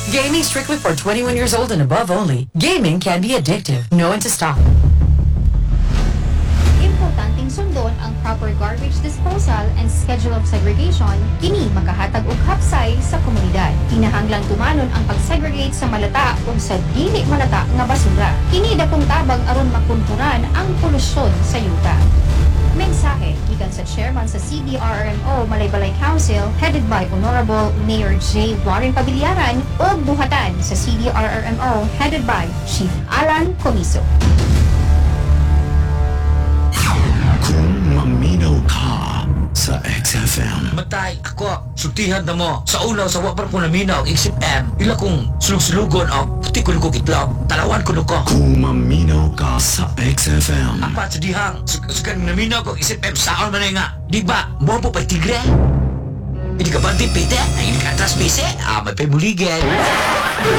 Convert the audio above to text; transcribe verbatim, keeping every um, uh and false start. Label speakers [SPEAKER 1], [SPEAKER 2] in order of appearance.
[SPEAKER 1] Gaming strictly for twenty-one years old and above only. Gaming can be addictive. Know when to stop.
[SPEAKER 2] Importanteng sundon ang proper garbage disposal and schedule of segregation kini makahatag og hapsay sa komunidad. Kinahanglang tumanon ang pag-segregate sa malata ug sa dili malata nga basura. Kini dakong tabang aron makunturan ang polusyon sa yuta. Mensahe gikan sa chairman sa C D R R M O Malaybalay Council headed by Honorable Mayor J. Warren Pabiliaran ug buhatan sa C D R R M O headed by Chief Alan Comiso.
[SPEAKER 3] Kung maminaw ka sa X F M.
[SPEAKER 4] Matay, ako, sultihan na mo. Sa unaw, sa wapar ko naminaw, X F M. Ila kong sulug-sulugon o puti ko ko itlog. Talawan ko ko.
[SPEAKER 3] Kung maminaw ka sa X F M.
[SPEAKER 4] Apa sa dihang, sugan naminaw ko, X F M, saon man nga. Di ba, bobo pa'y tigre? Hindi ka ba di pite? Hindi ka atras pise? Ah, may pamuligin.